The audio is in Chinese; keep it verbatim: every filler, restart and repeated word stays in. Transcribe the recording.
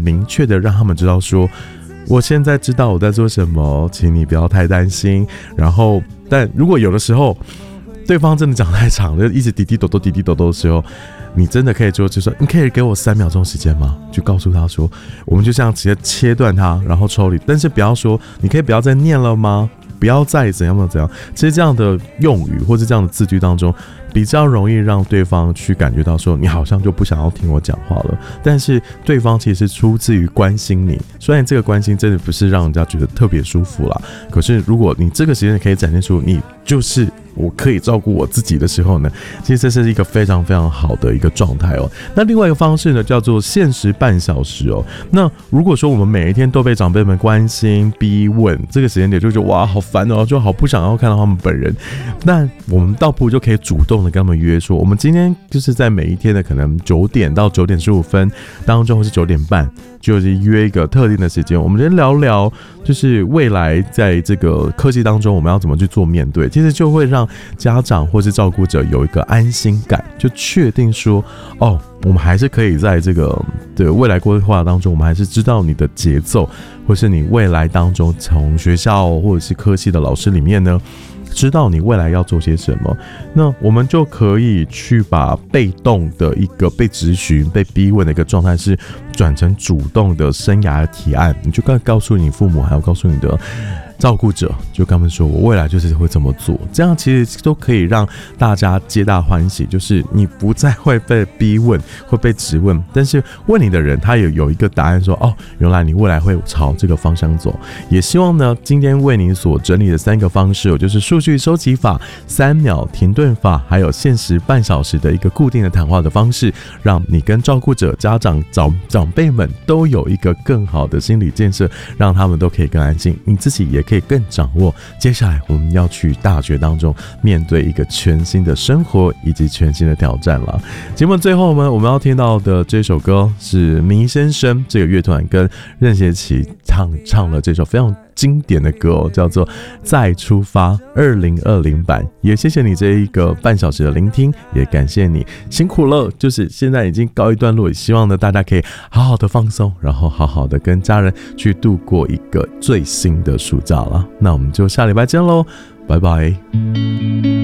明确的让他们知道说，我现在知道我在做什么，请你不要太担心。然后，但如果有的时候对方真的讲太长了，一直滴滴抖抖滴滴抖抖的时候，你真的可以就就说，你可以给我三秒钟时间吗？就告诉他说，我们就这样直接切断他，然后抽离。但是不要说，你可以不要再念了吗？不要再怎样怎样。其实这样的用语或者这样的字句当中，比较容易让对方去感觉到说，你好像就不想要听我讲话了。但是对方其实是出自于关心你，虽然这个关心真的不是让人家觉得特别舒服啦，可是如果你这个时间可以展现出你就是我可以照顾我自己的时候呢，其实这是一个非常非常好的一个状态哦。那另外一个方式呢，叫做限时半小时哦。那如果说我们每一天都被长辈们关心、逼问，这个时间点就觉得哇好烦哦，就好不想要看到他们本人。那我们倒不如就可以主动的跟他们约说，我们今天就是在每一天的可能九点到九点十五分当中，或是九点半，就是约一个特定的时间，我们先聊聊，就是未来在这个科技当中我们要怎么去做面对，其实就会让家长或是照顾者有一个安心感，就确定说，哦，我们还是可以在这个的未来规划当中，我们还是知道你的节奏，或是你未来当中从学校或者是科系的老师里面呢，知道你未来要做些什么，那我们就可以去把被动的一个被质询、被逼问的一个状态，是转成主动的生涯提案。你就告诉你父母，还有告诉你的照顾者，就跟他们说，我未来就是会这么做，这样其实都可以让大家皆大欢喜，就是你不再会被逼问，会被质问，但是问你的人他也有一个答案说，哦，原来你未来会朝这个方向走。也希望呢，今天为您所整理的三个方式，就是数据收集法、三秒停顿法，还有限时半小时的一个固定的谈话的方式，让你跟照顾者、家长、长长辈们都有一个更好的心理建设，让他们都可以更安心，你自己也可以更掌握接下来我们要去大学当中面对一个全新的生活以及全新的挑战了。节目最后呢，我们要听到的这首歌是迷先生这个乐团跟任贤齐唱唱了这首非常经典的歌哦，叫做《再出发》二零二零版。也谢谢你这一个半小时的聆听，也感谢你辛苦了，就是现在已经告一段落，也希望呢大家可以好好的放松，然后好好的跟家人去度过一个最新的暑假了。那我们就下礼拜见喽，拜拜。